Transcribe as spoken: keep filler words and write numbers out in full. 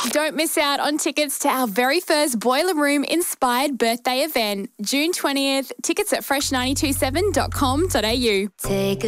Don't miss out on tickets to our very first Boiler Room inspired birthday event, June twentieth. Tickets at fresh nine two seven dot com dot a u. Take a